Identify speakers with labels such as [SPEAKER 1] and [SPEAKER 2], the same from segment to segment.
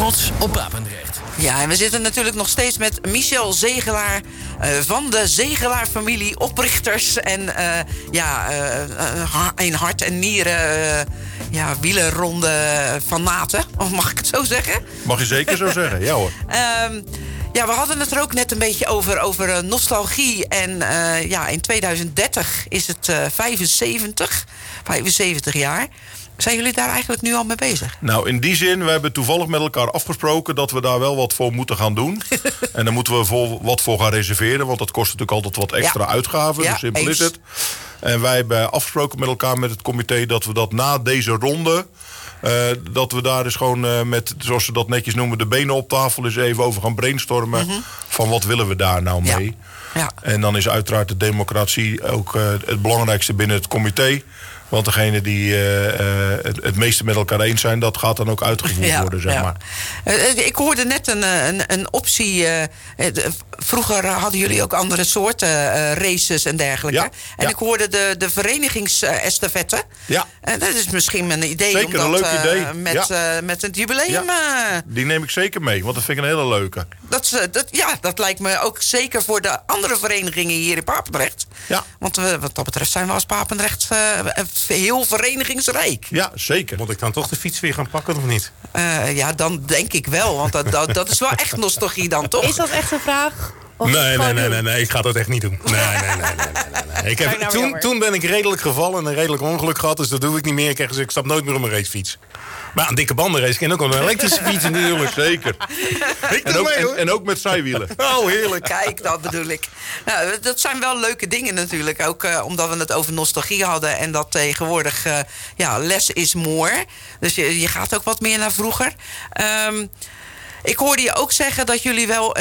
[SPEAKER 1] Trots op Papendrecht.
[SPEAKER 2] Ja, en we zitten natuurlijk nog steeds met Michel Zegelaar van de Zegelaar-familie, oprichters en in hart en nieren wielerronde fanaten. Of mag ik het zo zeggen?
[SPEAKER 3] Mag je zeker zo zeggen, ja hoor.
[SPEAKER 2] We hadden het er ook net een beetje over nostalgie. En in 2030 is het 75 jaar. Zijn jullie daar eigenlijk nu al mee bezig?
[SPEAKER 3] Nou, in die zin, we hebben toevallig met elkaar afgesproken dat we daar wel wat voor moeten gaan doen. En daar moeten we wat voor gaan reserveren, want dat kost natuurlijk altijd wat extra uitgaven.
[SPEAKER 2] Ja,
[SPEAKER 3] zo simpel
[SPEAKER 2] eens.
[SPEAKER 3] is het. En wij hebben afgesproken met elkaar met het comité dat we dat na deze ronde, dat we daar dus gewoon met, zoals ze dat netjes noemen, de benen op tafel eens even over gaan brainstormen. Van wat willen we daar nou mee?
[SPEAKER 2] Ja.
[SPEAKER 3] En dan is uiteraard de democratie ook het belangrijkste binnen het comité. Want degene die het meeste met elkaar eens zijn, dat gaat dan ook uitgevoerd worden, zeg maar.
[SPEAKER 2] Ik hoorde net een optie. Vroeger hadden jullie ook andere soorten races en dergelijke.
[SPEAKER 3] Ja,
[SPEAKER 2] en ik hoorde de verenigingsestafette.
[SPEAKER 3] Ja.
[SPEAKER 2] Dat is misschien een idee.
[SPEAKER 3] Zeker,
[SPEAKER 2] om dat,
[SPEAKER 3] een leuk idee.
[SPEAKER 2] Met het jubileum.
[SPEAKER 3] Die neem ik zeker mee, want dat vind ik een hele leuke.
[SPEAKER 2] Dat lijkt me ook zeker voor de andere verenigingen hier in Papendrecht.
[SPEAKER 3] Ja.
[SPEAKER 2] Want wat dat betreft zijn we als Papendrecht heel verenigingsrijk.
[SPEAKER 3] Ja, zeker.
[SPEAKER 4] Moet ik dan toch de fiets weer gaan pakken of niet?
[SPEAKER 2] Dan denk ik wel. Want dat is wel echt nostalgie dan, toch?
[SPEAKER 5] Is dat echt een vraag? Of
[SPEAKER 4] Nee, ik ga dat echt niet doen. Nee. Toen ben ik redelijk gevallen en een redelijk ongeluk gehad, dus dat doe ik niet meer. Ik stap nooit meer op mijn racefiets. Maar een dikke bandenrace ken ook wel een elektrische fiets natuurlijk.
[SPEAKER 3] Zeker. En ook met zijwielen.
[SPEAKER 4] Oh, heerlijk.
[SPEAKER 2] Kijk, dat bedoel ik. Nou, dat zijn wel leuke dingen natuurlijk. Ook omdat we het over nostalgie hadden. En dat tegenwoordig less is more. Dus je gaat ook wat meer naar vroeger. Ik hoorde je ook zeggen dat jullie wel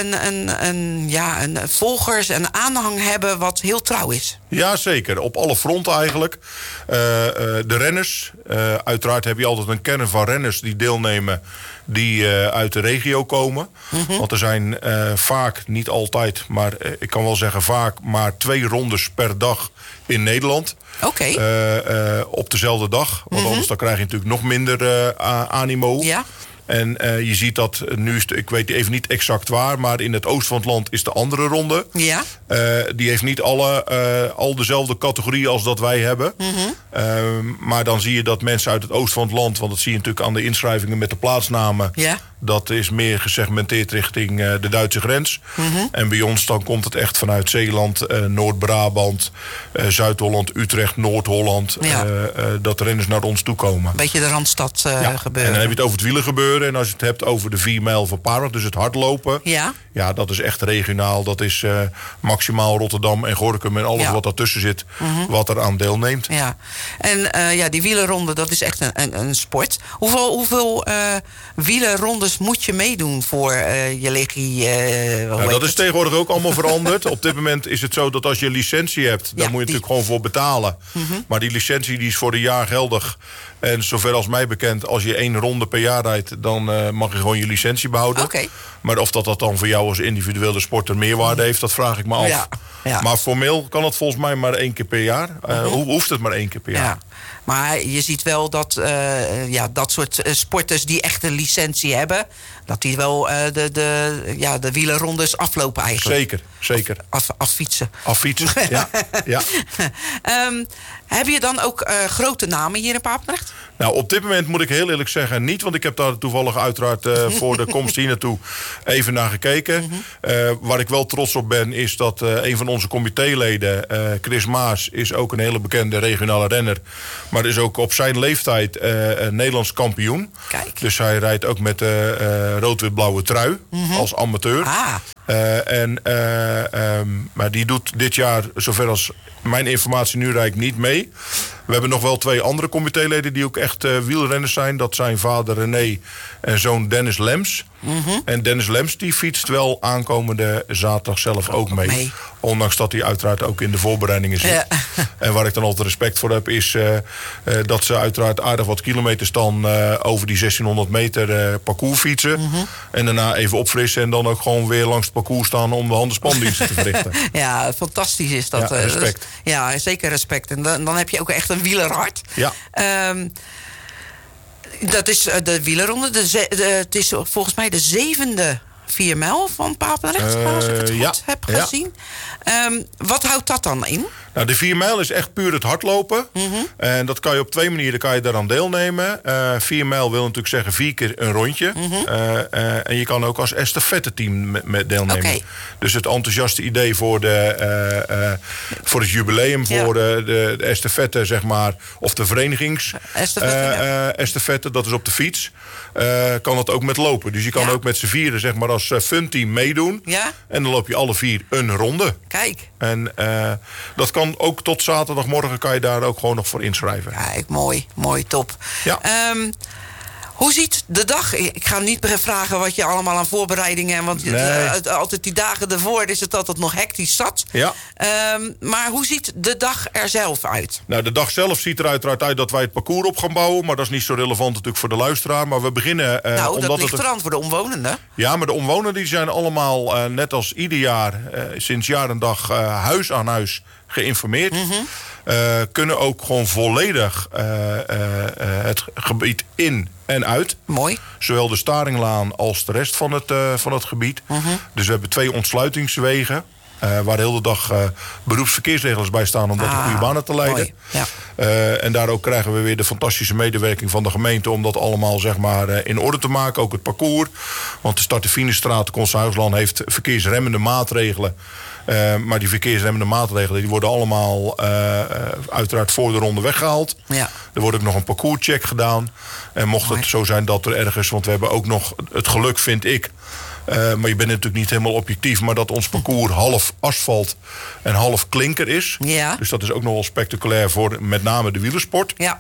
[SPEAKER 2] een volgers en aanhang hebben wat heel trouw is.
[SPEAKER 3] Ja, zeker. Op alle fronten eigenlijk. De renners. Uiteraard heb je altijd een kern van renners die deelnemen die uit de regio komen. Want er zijn vaak, niet altijd, maar ik kan wel zeggen vaak, maar 2 rondes per dag in Nederland.
[SPEAKER 2] Oké.
[SPEAKER 3] Op dezelfde dag. Want anders dan krijg je natuurlijk nog minder animo.
[SPEAKER 2] Ja.
[SPEAKER 3] En je ziet dat nu, ik weet even niet exact waar, maar in het oosten van het land is de andere ronde.
[SPEAKER 2] Ja.
[SPEAKER 3] Die heeft niet al dezelfde categorieën als dat wij hebben. Maar dan zie je dat mensen uit het oosten van het land, want dat zie je natuurlijk aan de inschrijvingen met de plaatsnamen.
[SPEAKER 2] Ja.
[SPEAKER 3] Dat is meer gesegmenteerd richting de Duitse grens. En bij ons dan komt het echt vanuit Zeeland, Noord-Brabant, Zuid-Holland, Utrecht, Noord-Holland.
[SPEAKER 2] Ja.
[SPEAKER 3] Dat renners naar ons toe komen.
[SPEAKER 2] Een beetje de Randstad gebeuren.
[SPEAKER 3] En dan heb je het over het wielergebeuren. En als je het hebt over de 4 mijl van Papendrecht, dus het hardlopen. Ja, dat is echt regionaal. Dat is maximaal Rotterdam en Gorinchem en alles wat daartussen zit, wat er aan deelneemt.
[SPEAKER 2] Ja. En die wielerronde, dat is echt een sport. Hoeveel wielerrondes moet je meedoen voor je legie?
[SPEAKER 3] Dat is tegenwoordig ook allemaal veranderd. Op dit moment is het zo dat als je een licentie hebt, dan moet je natuurlijk gewoon voor betalen. Maar die licentie die is voor een jaar geldig. En zover als mij bekend, als je 1 ronde per jaar rijdt, dan mag je gewoon je licentie behouden.
[SPEAKER 2] Okay.
[SPEAKER 3] Maar of dat dan voor jou als individuele sporter meerwaarde heeft, dat vraag ik me af.
[SPEAKER 2] Ja.
[SPEAKER 3] Maar formeel kan het volgens mij maar 1 keer per jaar. Hoeft het maar 1 keer per jaar.
[SPEAKER 2] Ja. Maar je ziet wel dat dat soort sporters die echt een licentie hebben, dat die wel de wielerrondes aflopen eigenlijk.
[SPEAKER 3] Zeker.
[SPEAKER 2] Affietsen.
[SPEAKER 3] Affietsen, ja.
[SPEAKER 2] Heb je dan ook grote namen hier in Papendrecht?
[SPEAKER 3] Nou, op dit moment moet ik heel eerlijk zeggen niet. Want ik heb daar toevallig uiteraard voor de komst hier naartoe even naar gekeken. Waar ik wel trots op ben is dat een van onze comitéleden, Chris Maas, is ook een hele bekende regionale renner. Maar is ook op zijn leeftijd Nederlands kampioen.
[SPEAKER 2] Kijk.
[SPEAKER 3] Dus hij rijdt ook met rood-wit-blauwe trui als amateur. Maar die doet dit jaar, zover als mijn informatie nu reikt, niet mee. We hebben nog wel 2 andere comitéleden die ook echt wielrenners zijn. Dat zijn vader René en zoon Dennis Lems. En Dennis Lems die fietst wel aankomende zaterdag zelf ook mee. Ondanks dat hij uiteraard ook in de voorbereidingen zit. Ja. En waar ik dan altijd respect voor heb is dat ze uiteraard aardig wat kilometers dan over die 1600 meter parcours fietsen. En daarna even opfrissen en dan ook gewoon weer langs het parcours staan om de handenspandiensten te verrichten.
[SPEAKER 2] Ja, fantastisch is dat.
[SPEAKER 3] Ja, respect.
[SPEAKER 2] Ja, zeker respect. En dan heb je ook echt een wielerhart.
[SPEAKER 3] Ja.
[SPEAKER 2] Dat is de wielerronde. Het is volgens mij de 7e 4 mijl van Papendrecht, als ik het goed heb gezien. Wat houdt dat dan in?
[SPEAKER 3] Nou, de 4 mijl is echt puur het hardlopen. En dat kan je op 2 manieren kan je daaraan deelnemen. 4 mijl wil natuurlijk zeggen 4 keer een rondje. En je kan ook als estafette-team met deelnemen. Okay. Dus het enthousiaste idee voor het jubileum, voor de estafette, zeg maar, of de verenigings estafette, dat is op de fiets. Kan dat ook met lopen. Dus je kan ook met z'n vieren, zeg maar, als funteam meedoen. Ja? En dan loop je alle 4 een ronde.
[SPEAKER 2] Kijk.
[SPEAKER 3] En dat kan ook tot zaterdagmorgen, kan je daar ook gewoon nog voor inschrijven.
[SPEAKER 2] Kijk, mooi, top. Ja. Hoe ziet de dag? Ik ga niet vragen wat je allemaal aan voorbereidingen... want altijd die dagen ervoor is het altijd nog hectisch zat. Ja. Maar hoe ziet de dag er zelf uit?
[SPEAKER 3] Nou, de dag zelf ziet er uiteraard uit dat wij het parcours op gaan bouwen. Maar dat is niet zo relevant natuurlijk voor de luisteraar. Maar we beginnen...
[SPEAKER 2] dat ligt eraan voor de omwonenden.
[SPEAKER 3] Ja, maar de omwonenden die zijn allemaal, net als ieder jaar... sinds jaar en dag huis aan huis geïnformeerd. Kunnen ook gewoon volledig het gebied in en uit.
[SPEAKER 2] Mooi.
[SPEAKER 3] Zowel de Staringlaan als de rest van het gebied. Dus we hebben 2 ontsluitingswegen. Waar de hele dag beroepsverkeersregels bij staan om dat de goede banen te leiden. Ja. En daar ook krijgen we weer de fantastische medewerking van de gemeente... om dat allemaal, zeg maar, in orde te maken. Ook het parcours. Want de Start-de-Finestraat, Constantijnslaan, heeft verkeersremmende maatregelen. Maar die verkeersremmende maatregelen die worden allemaal uiteraard voor de ronde weggehaald. Ja. Er wordt ook nog een parcourscheck gedaan. En mocht het zo zijn dat er ergens... want we hebben ook nog het geluk, vind ik... maar je bent natuurlijk niet helemaal objectief... maar dat ons parcours half asfalt en half klinker is. Ja. Dus dat is ook nog wel spectaculair voor met name de wielersport. Ja.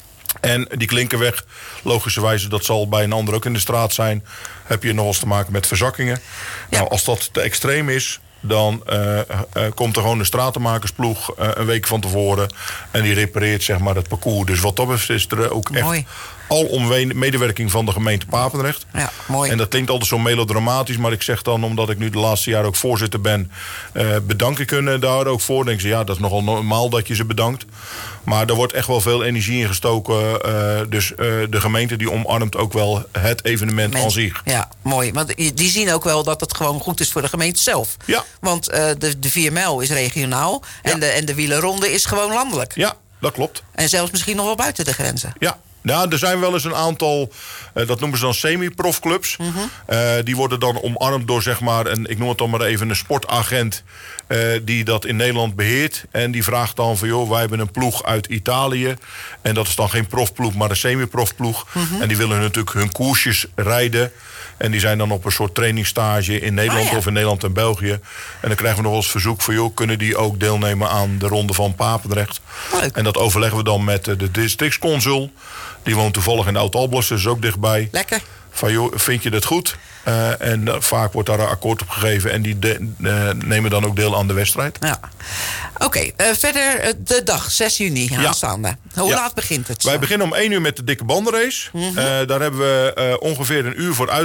[SPEAKER 3] En die klinkerweg, logischerwijze, dat zal bij een ander ook in de straat zijn... heb je nog eens te maken met verzakkingen. Ja. Nou, als dat te extreem is... dan komt er gewoon een stratenmakersploeg een week van tevoren... en die repareert, zeg maar, het parcours. Dus wat dat betreft is er ook echt alom medewerking van de gemeente Papendrecht. Ja, mooi. En dat klinkt altijd zo melodramatisch... maar ik zeg dan, omdat ik nu de laatste jaren ook voorzitter ben... bedank ik hun daar ook voor. Dan denk ze, dat is nogal normaal dat je ze bedankt. Maar er wordt echt wel veel energie in gestoken. Dus de gemeente die omarmt ook wel het evenement aan zich.
[SPEAKER 2] Ja, mooi. Want die zien ook wel dat het gewoon goed is voor de gemeente zelf. Ja. Want de 4 mijl is regionaal. Ja. En de wielerronde is gewoon landelijk.
[SPEAKER 3] Ja, dat klopt.
[SPEAKER 2] En zelfs misschien nog wel buiten de grenzen.
[SPEAKER 3] Ja. Nou, er zijn wel eens een aantal, dat noemen ze dan semi-profclubs. Die worden dan omarmd door, zeg maar, ik noem het dan maar even een sportagent... die dat in Nederland beheert. En die vraagt dan van, joh, wij hebben een ploeg uit Italië. En dat is dan geen profploeg, maar een semi-profploeg. En die willen natuurlijk hun koersjes rijden. En die zijn dan op een soort trainingsstage in Nederland of in Nederland en België. En dan krijgen we nog wel eens verzoek van, joh, kunnen die ook deelnemen aan de ronde van Papendrecht? Leuk. En dat overleggen we dan met de districtsconsul. Die woont toevallig in Oud-Alblas, dus ook dichtbij. Lekker. Van, joh, vind je dat goed? En vaak wordt daar een akkoord op gegeven. En die nemen dan ook deel aan de wedstrijd. Ja.
[SPEAKER 2] Oké, verder de dag, 6 juni aanstaande. Hoe laat begint het?
[SPEAKER 3] Wij beginnen om 1 uur met de dikke bandenrace. Daar hebben we ongeveer een uur voor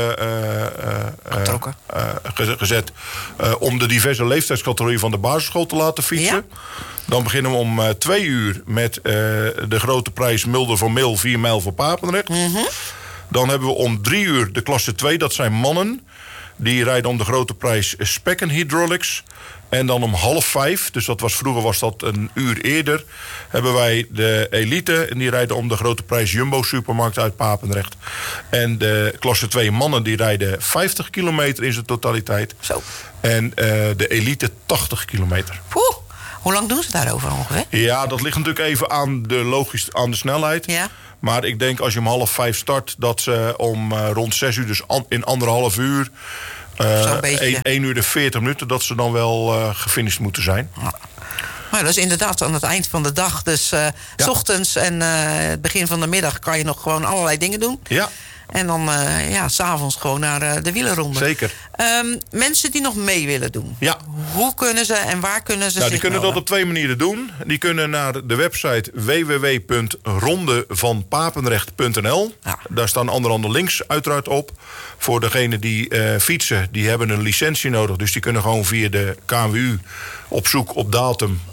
[SPEAKER 3] gezet... om de diverse leeftijdscategorieën van de basisschool te laten fietsen. Ja. Dan beginnen we om 2 uur met de grote prijs Mulder voor Mil, 4 mijl voor Papendrecht. Dan hebben we om 3 uur de klasse 2, dat zijn mannen. Die rijden om de grote prijs Spekken Hydraulics. En dan om 4:30, dus vroeger was dat een uur eerder... hebben wij de elite en die rijden om de grote prijs Jumbo Supermarkt uit Papendrecht. En de klasse 2 mannen die rijden 50 kilometer in zijn totaliteit. Zo. En de elite 80 kilometer.
[SPEAKER 2] Poeh. Hoe lang doen ze daarover ongeveer?
[SPEAKER 3] Ja, dat ligt natuurlijk even aan de snelheid. Ja. Maar ik denk als je om 4:30 start... dat ze om rond 6 uur, dus in 1,5 uur... 1 uur en 40 minuten... dat ze dan wel gefinished moeten zijn. Ja.
[SPEAKER 2] Maar dat is inderdaad aan het eind van de dag. Dus 's ochtends en het begin van de middag... kan je nog gewoon allerlei dingen doen. Ja. En dan 's avonds gewoon naar de wielerronde.
[SPEAKER 3] Zeker.
[SPEAKER 2] Mensen die nog mee willen doen. Ja. Hoe kunnen ze en waar kunnen ze zich
[SPEAKER 3] die kunnen
[SPEAKER 2] melden?
[SPEAKER 3] Dat op 2 manieren doen. Die kunnen naar de website www.rondevanpapendrecht.nl. Ja. Daar staan andere links uiteraard op. Voor degenen die fietsen, die hebben een licentie nodig. Dus die kunnen gewoon via de KNWU op zoek op datum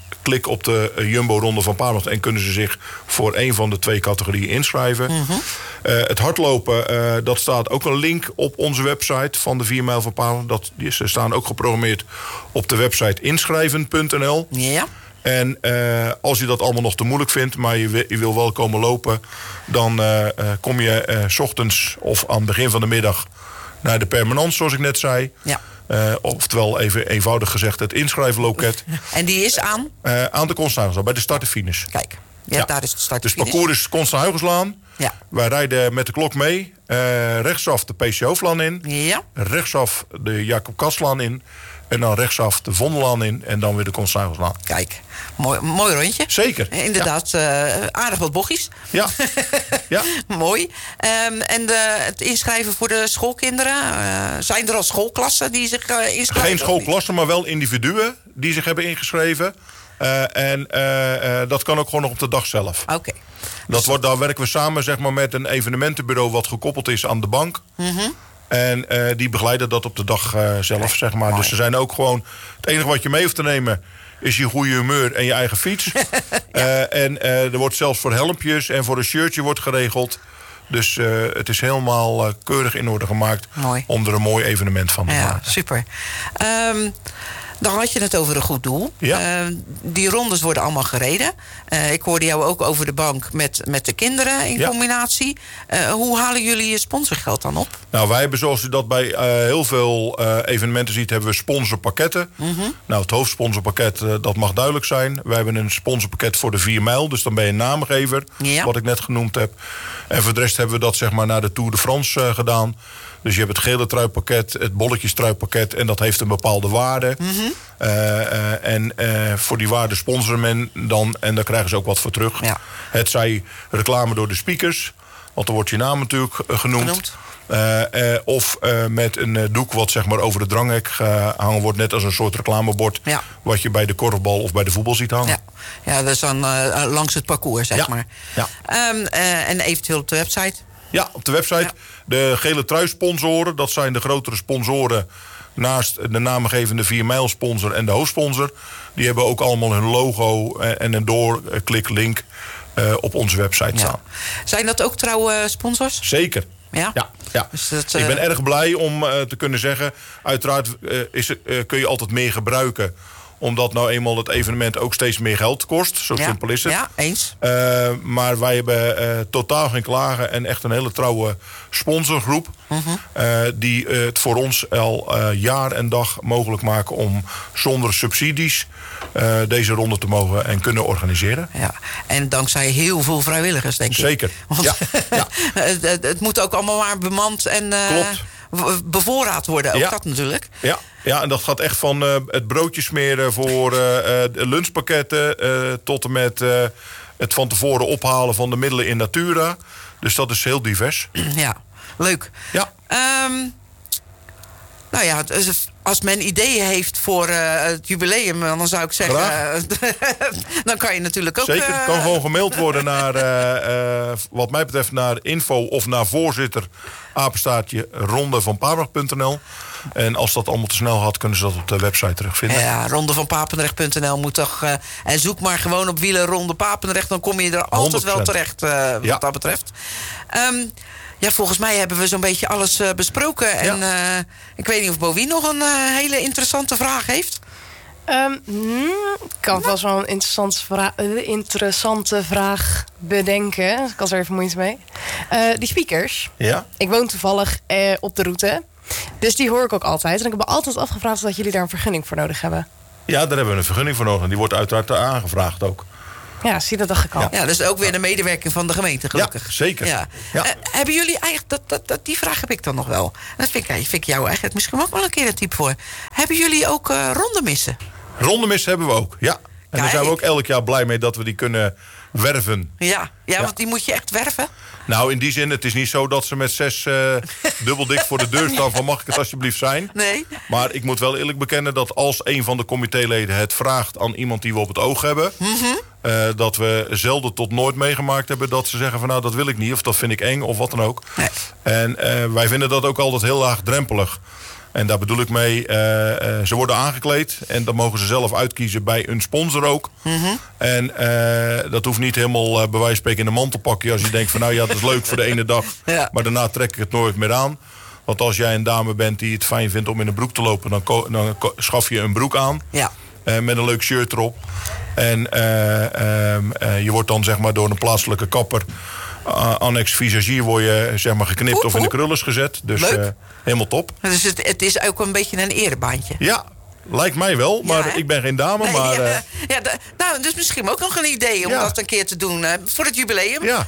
[SPEAKER 3] klik op de Jumbo Ronde van Papendrecht en kunnen ze zich voor een van de 2 categorieën inschrijven. Het hardlopen, dat staat ook een link op onze website van de 4 mijl van Papendrecht. Ze staan ook geprogrammeerd op de website inschrijven.nl.
[SPEAKER 2] Ja.
[SPEAKER 3] En als je dat allemaal nog te moeilijk vindt, maar je wil wel komen lopen, dan kom je 's ochtends of aan het begin van de middag naar de permanence, zoals ik net zei.
[SPEAKER 2] Ja.
[SPEAKER 3] Oftewel, even eenvoudig gezegd, het inschrijfloket.
[SPEAKER 2] En die is aan?
[SPEAKER 3] Aan de Constantijnslaan, bij de start en finish.
[SPEAKER 2] Kijk, ja, daar is de start en
[SPEAKER 3] Dus het
[SPEAKER 2] finish.
[SPEAKER 3] parcours is Constantijnslaan.
[SPEAKER 2] Ja.
[SPEAKER 3] Wij rijden met de klok mee. Rechtsaf de PCO-vlaan in.
[SPEAKER 2] Ja.
[SPEAKER 3] Rechtsaf de Jacob Kaslaan in. En dan rechtsaf de Vondellaan in. En dan weer de Constantijnslaan.
[SPEAKER 2] Kijk, mooi rondje.
[SPEAKER 3] Zeker.
[SPEAKER 2] Inderdaad, aardig wat bochtjes.
[SPEAKER 3] Ja. Ja.
[SPEAKER 2] Mooi. En het inschrijven voor de schoolkinderen. Zijn er al schoolklassen die zich inschrijven?
[SPEAKER 3] Geen schoolklassen, maar wel individuen die zich hebben ingeschreven. Dat kan ook gewoon nog op de dag zelf.
[SPEAKER 2] Oké.
[SPEAKER 3] Daar werken we samen, zeg maar, met een evenementenbureau wat gekoppeld is aan de bank. En die begeleiden dat op de dag zelf, zeg maar.
[SPEAKER 2] Mooi.
[SPEAKER 3] Dus ze zijn ook gewoon... Het enige wat je mee hoeft te nemen is je goede humeur en je eigen fiets. Er wordt zelfs voor helmpjes en voor een shirtje wordt geregeld. Dus het is helemaal keurig in orde gemaakt.
[SPEAKER 2] Mooi.
[SPEAKER 3] Om er een mooi evenement van te
[SPEAKER 2] Ja,
[SPEAKER 3] maken.
[SPEAKER 2] super. Dan had je het over een goed doel.
[SPEAKER 3] Ja.
[SPEAKER 2] Die rondes worden allemaal gereden. Ik hoorde jou ook over de bank met de kinderen in combinatie. Hoe halen jullie je sponsorgeld dan op?
[SPEAKER 3] Nou, wij hebben, zoals u dat bij heel veel evenementen ziet, hebben we sponsorpakketten. Nou, het hoofdsponsorpakket, dat mag duidelijk zijn. Wij hebben een sponsorpakket voor de 4 mijl. Dus dan ben je een naamgever, wat ik net genoemd heb. En voor de rest hebben we dat, zeg maar, naar de Tour de France gedaan. Dus je hebt het gele truipakket, het bolletjes truipakket, en dat heeft een bepaalde waarde. Voor die waarde sponsoren men dan, en daar krijgen ze ook wat voor terug. Ja. Het zij reclame door de speakers, want dan wordt je naam natuurlijk genoemd. Of met een doek wat, zeg maar, over het dranghek gehangen wordt, net als een soort reclamebord. Ja. Wat je bij de korfbal of bij de voetbal ziet hangen.
[SPEAKER 2] Ja, dat is dan langs het parcours, zeg maar. Ja. En eventueel op de website.
[SPEAKER 3] Ja, op de website. Ja. De gele trui-sponsoren, dat zijn de grotere sponsoren naast de naamgevende 4 mijl sponsor en de hoofdsponsor. Die hebben ook allemaal hun logo en een doorkliklink op onze website staan.
[SPEAKER 2] Zijn dat ook trouwe sponsors?
[SPEAKER 3] Zeker.
[SPEAKER 2] Ja?
[SPEAKER 3] Ja. Dus dat, ik ben erg blij om te kunnen zeggen, uiteraard kun je altijd meer gebruiken, omdat nou eenmaal het evenement ook steeds meer geld kost. Zo simpel is het.
[SPEAKER 2] Ja, eens.
[SPEAKER 3] Maar wij hebben totaal geen klagen en echt een hele trouwe sponsorgroep. Die het voor ons al jaar en dag mogelijk maken om zonder subsidies deze ronde te mogen en kunnen organiseren.
[SPEAKER 2] Ja. En dankzij heel veel vrijwilligers, denk ik.
[SPEAKER 3] Zeker.
[SPEAKER 2] Want het moet ook allemaal maar bemand en bevoorraad worden. Ook dat natuurlijk.
[SPEAKER 3] Ja, en dat gaat echt van het broodje smeren voor lunchpakketten tot en met het van tevoren ophalen van de middelen in natura. Dus dat is heel divers.
[SPEAKER 2] Ja, leuk.
[SPEAKER 3] Ja.
[SPEAKER 2] Nou ja, als men ideeën heeft voor het jubileum, dan zou ik zeggen, dan kan je natuurlijk ook...
[SPEAKER 3] Zeker, het kan gewoon gemaild worden naar, wat mij betreft, naar info of naar voorzitter, rondevanpapendrecht.nl. En als dat allemaal te snel gaat, kunnen ze dat op de website terugvinden.
[SPEAKER 2] Ja, rondevanpapendrecht.nl moet toch... en zoek maar gewoon op wielerronde Papendrecht, dan kom je er altijd 100%. Wel terecht, wat dat betreft. Ja, volgens mij hebben we zo'n beetje alles besproken. En ik weet niet of Bovien nog een hele interessante vraag heeft.
[SPEAKER 5] Ik kan vast wel een interessante vraag bedenken. Ik had er even moeite mee. Die speakers.
[SPEAKER 3] Ja.
[SPEAKER 5] Ik woon toevallig op de route. Dus die hoor ik ook altijd. En ik heb me altijd afgevraagd dat jullie daar een vergunning voor nodig hebben.
[SPEAKER 3] Ja, daar hebben we een vergunning voor nodig. En die wordt uiteraard aangevraagd ook.
[SPEAKER 5] Ja, zie dat dacht ik al.
[SPEAKER 2] Ja, dus ook weer de medewerking van de gemeente, gelukkig.
[SPEAKER 3] Ja, zeker. Ja.
[SPEAKER 2] Hebben jullie eigenlijk... Die vraag heb ik dan nog wel. Dat vind ik jou eigenlijk misschien ook wel een keer een type voor. Hebben jullie ook rondemissen?
[SPEAKER 3] Rondemissen hebben we ook, ja. En daar zijn we ook elk jaar blij mee dat we die kunnen werven.
[SPEAKER 2] Ja, want die moet je echt werven?
[SPEAKER 3] Nou, in die zin, het is niet zo dat ze met 6 dubbeldik voor de deur staan van mag ik het alsjeblieft zijn.
[SPEAKER 2] Nee.
[SPEAKER 3] Maar ik moet wel eerlijk bekennen dat als een van de comitéleden het vraagt aan iemand die we op het oog hebben, dat we zelden tot nooit meegemaakt hebben dat ze zeggen van nou dat wil ik niet of dat vind ik eng of wat dan ook. Nee. En wij vinden dat ook altijd heel laagdrempelig. En daar bedoel ik mee, ze worden aangekleed. En dat mogen ze zelf uitkiezen bij een sponsor ook. En dat hoeft niet helemaal bij wijze van spreken in een mantelpakje. Als je denkt van nou ja, dat is leuk voor de ene dag.
[SPEAKER 2] Ja.
[SPEAKER 3] Maar daarna trek ik het nooit meer aan. Want als jij een dame bent die het fijn vindt om in een broek te lopen, dan schaf je een broek aan.
[SPEAKER 2] Ja.
[SPEAKER 3] Met een leuk shirt erop. En je wordt dan zeg maar door een plaatselijke kapper, annex visagier, word je zeg maar geknipt of in de krullers gezet. Dus helemaal top.
[SPEAKER 2] Dus het is ook een beetje een erebaantje.
[SPEAKER 3] Ja, lijkt mij wel. Maar
[SPEAKER 2] Ja, hè?
[SPEAKER 3] ik ben geen dame.
[SPEAKER 2] Nee,
[SPEAKER 3] maar,
[SPEAKER 2] nou, dus misschien ook nog een idee om
[SPEAKER 3] Ja.
[SPEAKER 2] dat een keer te doen. Voor het jubileum.
[SPEAKER 3] Ja.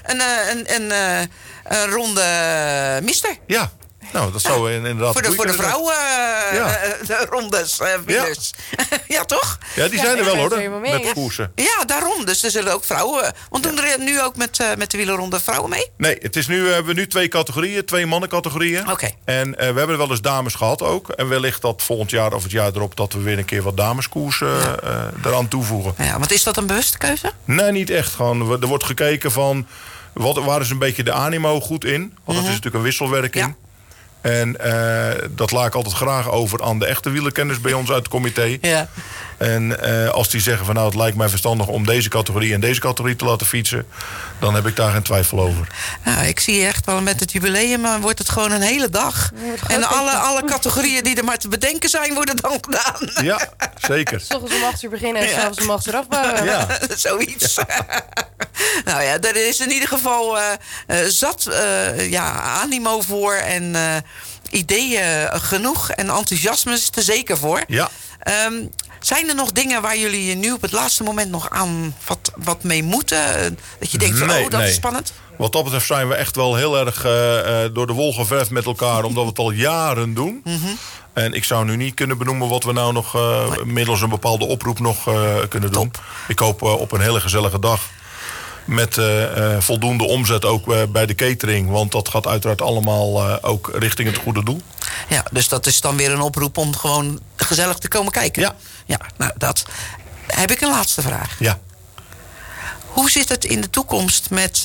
[SPEAKER 2] Een ronde mister.
[SPEAKER 3] ja, nou, dat zou inderdaad
[SPEAKER 2] Voor de
[SPEAKER 3] kunnen zijn.
[SPEAKER 2] vrouwen
[SPEAKER 3] Ja.
[SPEAKER 2] de rondes, wielers. Ja, toch?
[SPEAKER 3] Ja, die zijn er wel
[SPEAKER 5] ik ben
[SPEAKER 3] hoor,
[SPEAKER 5] het helemaal mee
[SPEAKER 3] met
[SPEAKER 5] eens.
[SPEAKER 3] koersen.
[SPEAKER 2] Ja, daarom. Dus er zullen ook vrouwen. Want doen er nu ook met de wielerronde vrouwen mee?
[SPEAKER 3] Nee, we hebben nu 2 categorieën, 2 mannencategorieën.
[SPEAKER 2] Oké.
[SPEAKER 3] En we hebben wel eens dames gehad ook. En wellicht dat volgend jaar of het jaar erop dat we weer een keer wat dameskoersen eraan toevoegen.
[SPEAKER 2] Ja, want is dat een bewuste keuze?
[SPEAKER 3] Nee, niet echt. Gewoon, er wordt gekeken van waar is een beetje de animo goed in. Want het is natuurlijk een wisselwerking.
[SPEAKER 2] Ja.
[SPEAKER 3] En dat laat ik altijd graag over aan de echte wielerkenners bij ons uit het comité.
[SPEAKER 2] Ja.
[SPEAKER 3] En als die zeggen van nou het lijkt mij verstandig om deze categorie en deze categorie te laten fietsen, dan heb ik daar geen twijfel over.
[SPEAKER 2] Nou, ik zie echt wel met het jubileum wordt het gewoon een hele dag. En alle categorieën die er maar te bedenken zijn, worden dan gedaan.
[SPEAKER 3] Ja, zeker.
[SPEAKER 5] 's ochtends om 8 uur beginnen en 's avonds om 8 uur afbouwen.
[SPEAKER 3] Ja.
[SPEAKER 2] Zoiets. Nou ja, er is in ieder geval zat animo voor en ideeën genoeg. En enthousiasme is er zeker voor.
[SPEAKER 3] Ja.
[SPEAKER 2] Zijn er nog dingen waar jullie je nu op het laatste moment nog aan wat mee moeten? Dat je denkt van,
[SPEAKER 3] Nee,
[SPEAKER 2] dat
[SPEAKER 3] nee.
[SPEAKER 2] is spannend?
[SPEAKER 3] Wat dat betreft zijn we echt wel heel erg door de wol geverfd met elkaar, omdat we het al jaren doen. En ik zou nu niet kunnen benoemen wat we nou nog middels een bepaalde oproep nog kunnen doen. Ik hoop op een hele gezellige dag. Met voldoende omzet ook bij de catering. Want dat gaat uiteraard allemaal ook richting het goede doel.
[SPEAKER 2] Ja, dus dat is dan weer een oproep om gewoon gezellig te komen kijken.
[SPEAKER 3] Ja.
[SPEAKER 2] Ja, nou, dat heb ik een laatste vraag.
[SPEAKER 3] Ja.
[SPEAKER 2] Hoe zit het in de toekomst met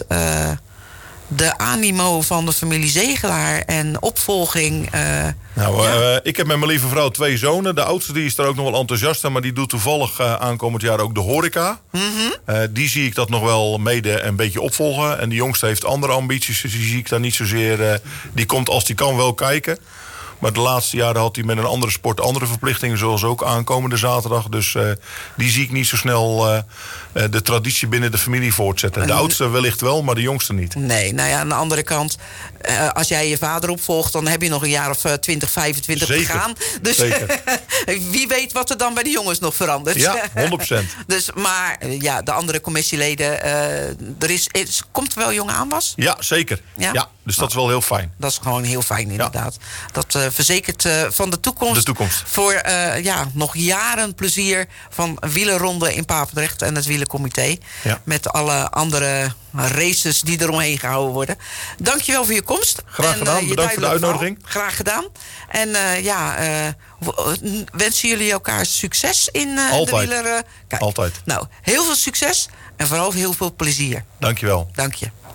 [SPEAKER 2] de animo van de familie Zegelaar en opvolging?
[SPEAKER 3] Ik heb met mijn lieve vrouw 2 zonen. De oudste die is er ook nog wel enthousiast aan, maar die doet toevallig aankomend jaar ook de horeca. Die zie ik dat nog wel mede een beetje opvolgen. En de jongste heeft andere ambities, dus die zie ik daar niet zozeer. Die komt als die kan wel kijken. Maar de laatste jaren had hij met een andere sport andere verplichtingen, zoals ook aankomende zaterdag. Dus die zie ik niet zo snel de traditie binnen de familie voortzetten. De oudste wellicht wel, maar de jongste niet.
[SPEAKER 2] Nee, nou ja, aan de andere kant, als jij je vader opvolgt, dan heb je nog een jaar of 20, 25
[SPEAKER 3] Zeker.
[SPEAKER 2] te gaan. Dus
[SPEAKER 3] Zeker.
[SPEAKER 2] wie weet wat er dan bij de jongens nog verandert.
[SPEAKER 3] Ja, 100%.
[SPEAKER 2] Dus, maar ja, de andere commissieleden, komt er wel jonge aanwas?
[SPEAKER 3] Ja, zeker.
[SPEAKER 2] Ja?
[SPEAKER 3] Ja, dus dat is wel heel fijn.
[SPEAKER 2] Dat is gewoon heel fijn, inderdaad. Dat verzekert van de toekomst.
[SPEAKER 3] De toekomst.
[SPEAKER 2] Voor nog jaren plezier van wielerronde in Papendrecht en het wielercomité.
[SPEAKER 3] Ja.
[SPEAKER 2] Met alle andere races die eromheen gehouden worden. Dankjewel voor je komst.
[SPEAKER 3] Graag gedaan.
[SPEAKER 2] Je
[SPEAKER 3] Bedankt voor de
[SPEAKER 2] duidelijke
[SPEAKER 3] uitnodiging.
[SPEAKER 2] verhaal. Graag gedaan. En wensen jullie elkaar succes in de
[SPEAKER 3] Altijd.
[SPEAKER 2] wieler? Kijk.
[SPEAKER 3] Altijd.
[SPEAKER 2] Nou, heel veel succes en vooral heel veel plezier.
[SPEAKER 3] Dankjewel.
[SPEAKER 2] Dank je.